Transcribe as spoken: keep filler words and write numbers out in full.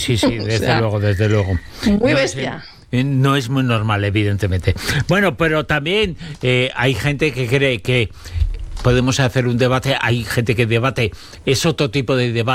sí, sí, desde O sea, luego, desde luego. Muy No, bestia. sí, no es muy normal, evidentemente. Bueno, pero también eh, hay gente que cree que podemos hacer un debate, hay gente que debate, es otro tipo de debate.